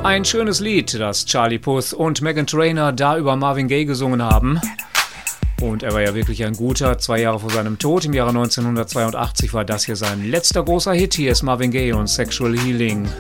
Ein schönes Lied, das Charlie Puth und Meghan Trainor da über Marvin Gaye gesungen haben. Und er war ja wirklich ein guter. 2 Jahre vor seinem Tod, im Jahre 1982, war das hier sein letzter großer Hit. Hier ist Marvin Gaye und Sexual Healing.